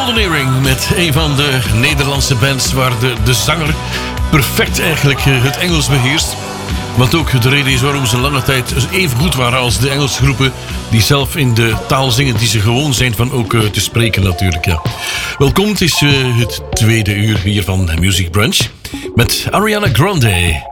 Golden Earring met een van de Nederlandse bands waar de zanger perfect eigenlijk het Engels beheerst. Wat ook de reden is waarom ze lange tijd even goed waren als de Engelse groepen die zelf in de taal zingen die ze gewoon zijn van ook te spreken natuurlijk. Ja. Welkom, het is het tweede uur hier van Music Brunch met Ariana Grande.